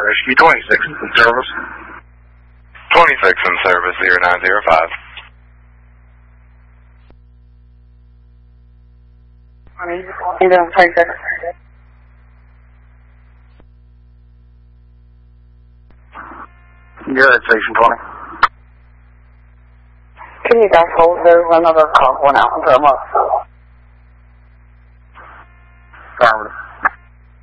Rescue 26 in service. 26 in service, 0905. You know, 26. Good, Station 20. Can you guys hold? There's another call going out in Vermont.